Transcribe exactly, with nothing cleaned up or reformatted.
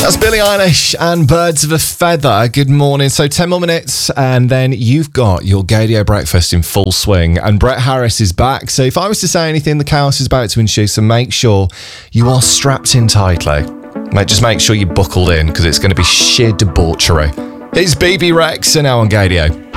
That's Billie Eilish and Birds of a Feather. Good morning. So ten more minutes and then you've got your Gaydio breakfast in full swing and Brett Harris is back. So if I was to say anything the chaos is about to ensue, so make sure you are strapped in tightly. Mate, just make sure you're buckled in because it's going to be sheer debauchery. It's B B Rex and now on Gaydio.